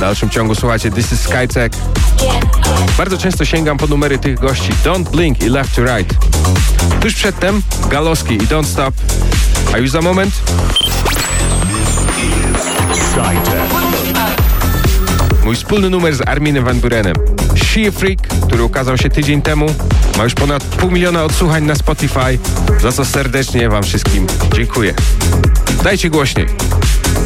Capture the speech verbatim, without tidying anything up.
dalszym ciągu słuchajcie This is Skytech. Bardzo często sięgam po numery tych gości Don't Blink i Left to Right. Tuż przedtem Galowski i Don't Stop. A już za moment mój wspólny numer z Arminem van Burenem. She a Freak, który ukazał się tydzień temu. Ma już ponad pół miliona odsłuchań na Spotify, za co serdecznie wam wszystkim dziękuję. Dajcie głośniej.